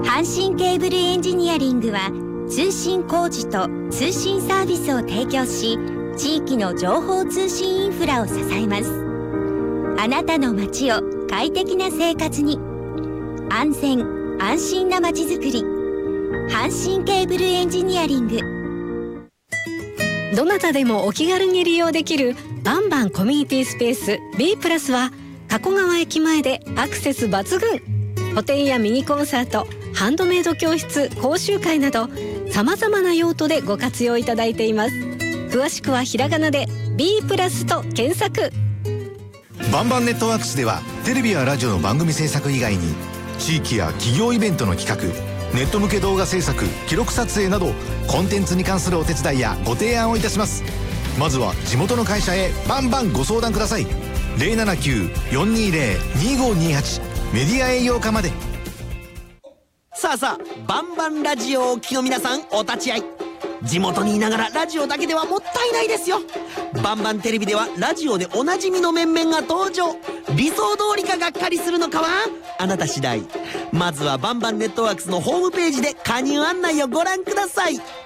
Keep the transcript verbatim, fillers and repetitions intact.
阪神ケーブルエンジニアリングは通信工事と通信サービスを提供し、地域の情報通信インフラを支えます。あなたの街を快適な生活に、安全安心な街づくり、阪神ケーブルエンジニアリング。 どなたでもお気軽に利用できるバンバンコミュニティスペース B プラスは、加古川駅前でアクセス抜群。個展やミニコンサート、ハンドメイド教室、講習会など様々な用途でご活用いただいています。詳しくはひらがなで B プラスと検索。 バンバンネットワークスでは、テレビやラジオの番組制作以外に地域や企業イベントの企画、ネット向け動画制作、記録撮影などコンテンツに関するお手伝いやご提案をいたします。まずは地元の会社へバンバンご相談ください。 ゼロななきゅう よんにーゼロ にーごにーはち メディア営業課まで。 さあさあ、バンバンラジオをお聞きの皆さん、お立ち会い。地元にいながらラジオだけではもったいないですよ。バンバンテレビではラジオでおなじみの面々が登場。理想通りかがっかりするのかはあなた次第。まずはバンバンネットワークスのホームページで加入案内をご覧ください。